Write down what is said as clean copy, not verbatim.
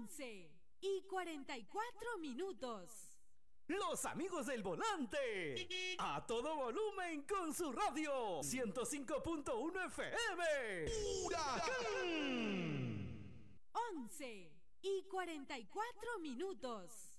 11:44. Los amigos del volante. A todo volumen con su radio. 105.1 FM. ¡Huracán! 11:44.